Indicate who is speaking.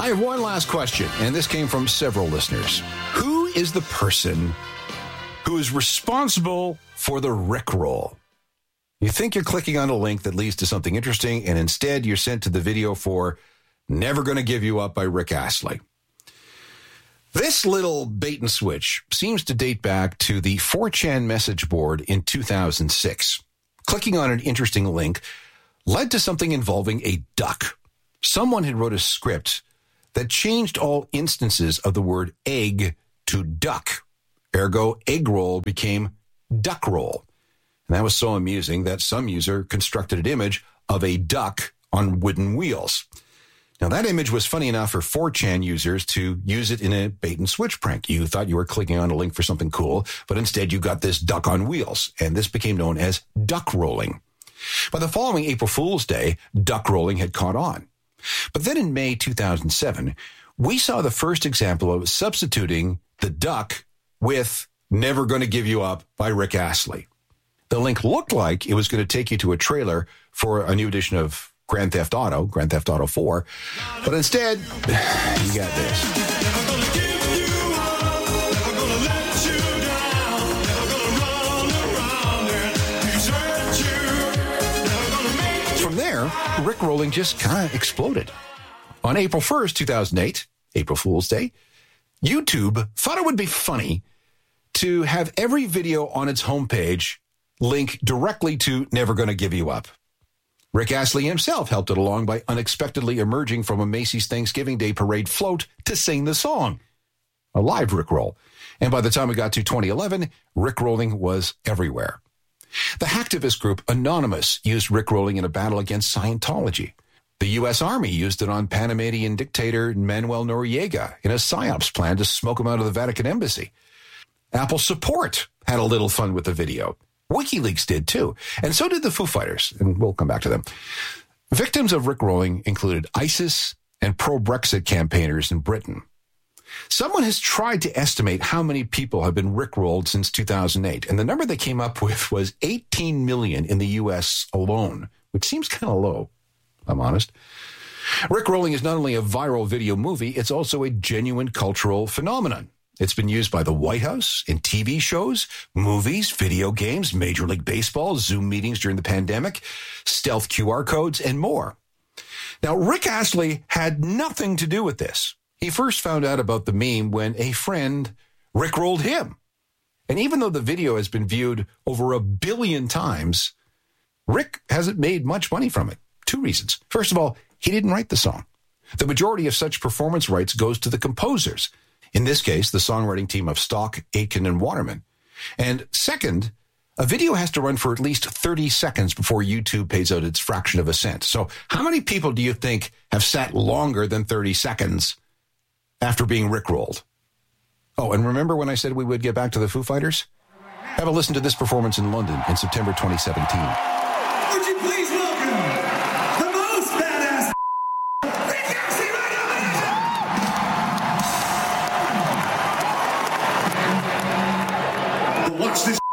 Speaker 1: I have one last question, and this came from several listeners. Who is the person who is responsible for the Rickroll? You think you're clicking on a link that leads to something interesting, and instead you're sent to the video for Never Gonna Give You Up by Rick Astley. This little bait and switch seems to date back to the 4chan message board in 2006. Clicking on an interesting link led to something involving a duck. Someone had wrote a script that changed all instances of the word egg to duck. Ergo, egg roll became duck roll. And that was so amusing that some user constructed an image of a duck on wooden wheels. Now, that image was funny enough for 4chan users to use it in a bait and switch prank. You thought you were clicking on a link for something cool, but instead you got this duck on wheels, and this became known as duck rolling. By the following April Fool's Day, duck rolling had caught on. But then in May 2007, we saw the first example of substituting the duck with Never Gonna Give You Up by Rick Astley. The link looked like it was going to take you to a trailer for a new edition of Grand Theft Auto 4, but instead, you got this. From there, Rickrolling just kind of exploded. On April 1st, 2008, April Fool's Day, YouTube thought it would be funny to have every video on its homepage link directly to Never Gonna Give You Up. Rick Astley himself helped it along by unexpectedly emerging from a Macy's Thanksgiving Day parade float to sing the song. A live Rickroll. And by the time we got to 2011, Rickrolling was everywhere. The hacktivist group Anonymous used Rickrolling in a battle against Scientology. The U.S. Army used it on Panamanian dictator Manuel Noriega in a PSYOPs plan to smoke him out of the Vatican Embassy. Apple Support had a little fun with the video. WikiLeaks did too, and so did the Foo Fighters, and we'll come back to them. Victims of Rickrolling included ISIS and pro-Brexit campaigners in Britain. Someone has tried to estimate how many people have been Rickrolled since 2008, and the number they came up with was 18 million in the U.S. alone, which seems kind of low, if I'm honest. Rickrolling is not only a viral video movie, it's also a genuine cultural phenomenon. It's been used by the White House in TV shows, movies, video games, Major League Baseball, Zoom meetings during the pandemic, stealth QR codes, and more. Now, Rick Astley had nothing to do with this. He first found out about the meme when a friend Rickrolled him. And even though the video has been viewed over 1 billion times, Rick hasn't made much money from it. 2 reasons. First of all, he didn't write the song. The majority of such performance rights goes to the composers. In this case, the songwriting team of Stock, Aitken, and Waterman. And second, a video has to run for at least 30 seconds before YouTube pays out its fraction of a cent. So how many people do you think have sat longer than 30 seconds after being Rickrolled? Oh, and remember when I said we would get back to the Foo Fighters? Have a listen to this performance in London in September 2017.
Speaker 2: Would you please welcome the most badass Rick Astley right now? Watch this.